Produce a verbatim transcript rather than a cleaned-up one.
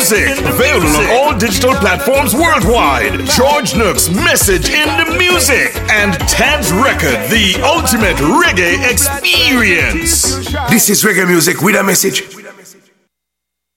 music. Available on all digital platforms worldwide. George Nook's Message in the Music. And Ted's Record, the ultimate reggae experience. This is reggae music with a message.